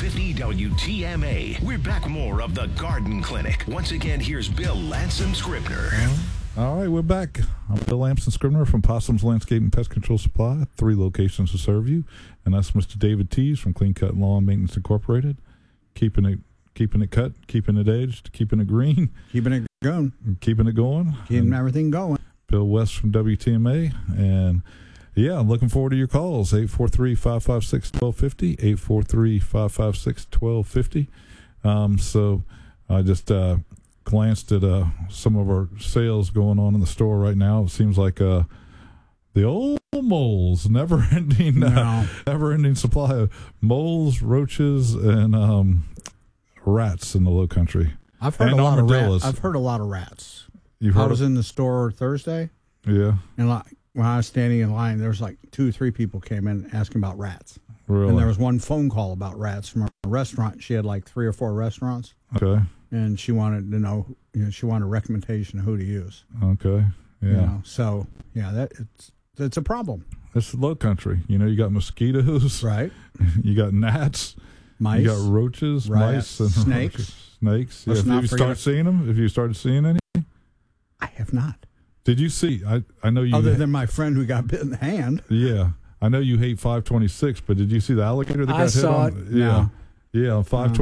1250 WTMA. We're back more of the Garden Clinic. Once again, here's Bill Lamson Scribner. All right, we're back. I'm Bill Lamson Scribner from Possum's Landscape and Pest Control Supply. 3 locations to serve you. And that's Mr. David Tees from Clean Cut Lawn Maintenance Incorporated. Keeping it cut, keeping it edged, keeping it green. Keeping it going. Keeping it going. Keeping everything going. Bill West from WTMA. And, yeah, I'm looking forward to your calls. 843-556-1250, 843-556-1250. So I just glanced at some of our sales going on in the store right now. It seems like the old moles, never-ending supply of moles, roaches, and rats in the Low Country. I've heard a lot of rats. I've heard a lot of rats. I was in the store Thursday. Yeah. And when I was standing in line, there was like 2 or 3 people came in asking about rats. Really? And there was one phone call about rats from a restaurant. She had like 3 or 4 restaurants. Okay. And she wanted to know, she wanted a recommendation of who to use. Okay. Yeah. So, yeah, it's a problem. It's Low Country. You got mosquitoes. Right. You got gnats. Mice. You got roaches, mice, and snakes. Roaches. Snakes. Yeah. Let's Have you started seeing them? Have you started seeing any? I have not. Did you see? I know you. Other than my friend who got bit in the hand. Yeah. I know you hate 526, but did you see the alligator that got hit on? I saw it. Yeah. No. Yeah, on 526.